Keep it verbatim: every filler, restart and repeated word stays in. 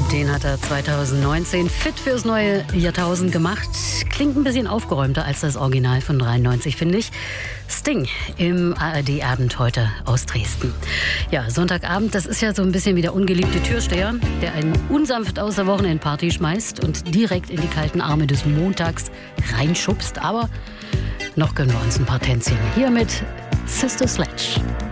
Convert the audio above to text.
Den hat er zweitausendneunzehn fit fürs neue Jahrtausend gemacht. Klingt ein bisschen aufgeräumter als das Original von dreiundneunzig, finde ich. Sting im A R D-Abend heute aus Dresden. Ja, Sonntagabend, das ist ja so ein bisschen wie der ungeliebte Türsteher, der einen unsanft aus der Wochenendparty schmeißt und direkt in die kalten Arme des Montags reinschubst. Aber noch gönnen wir uns ein paar Tänzchen. Hier mit Sister Sledge.